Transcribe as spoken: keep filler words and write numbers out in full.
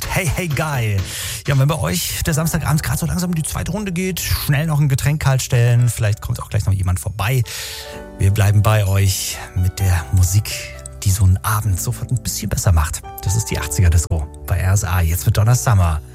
mit Hey Hey Guy. Ja, wenn bei euch der Samstagabend gerade so langsam in die zweite Runde geht, schnell noch ein Getränk kalt stellen, vielleicht kommt auch gleich noch jemand vorbei. Wir bleiben bei euch mit der Musik, die so einen Abend sofort ein bisschen besser macht. Das ist die achtziger Disco bei R S A. Jetzt wird Donna Summer.